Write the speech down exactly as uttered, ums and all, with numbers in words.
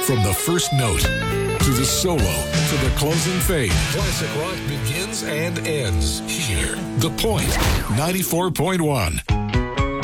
From the first note to the solo to the closing fade, classic rock begins and ends here. The Point ninety-four point one.